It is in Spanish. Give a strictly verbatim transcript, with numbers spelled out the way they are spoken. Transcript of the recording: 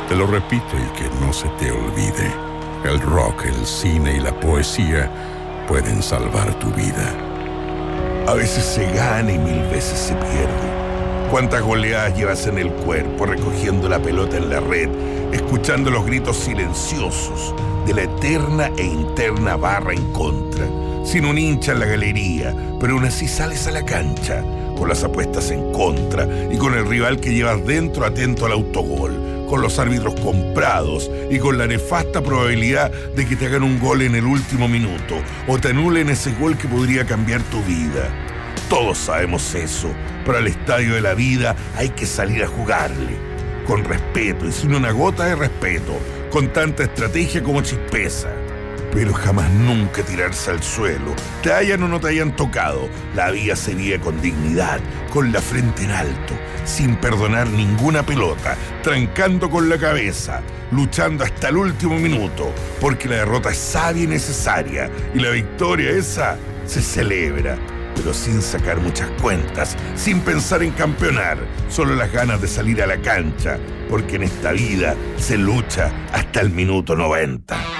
Te lo repito y que no se te olvide. El rock, el cine y la poesía pueden salvar tu vida. A veces se gana y mil veces se pierde. ¿Cuántas goleadas llevas en el cuerpo recogiendo la pelota en la red, escuchando los gritos silenciosos de la eterna e interna barra en contra? Sin un hincha en la galería, pero aún así sales a la cancha, con las apuestas en contra y con el rival que llevas dentro atento al autogol, con los árbitros comprados y con la nefasta probabilidad de que te hagan un gol en el último minuto o te anulen ese gol que podría cambiar tu vida. Todos sabemos eso, pero al estadio de la vida hay que salir a jugarle, con respeto y sin una gota de respeto, con tanta estrategia como chispeza. Pero jamás nunca tirarse al suelo, te hayan o no te hayan tocado. La vida se vive con dignidad, con la frente en alto, sin perdonar ninguna pelota, trancando con la cabeza, luchando hasta el último minuto, porque la derrota es sabia y necesaria, y la victoria esa se celebra, pero sin sacar muchas cuentas, sin pensar en campeonar, solo las ganas de salir a la cancha, porque en esta vida se lucha hasta el minuto noventa.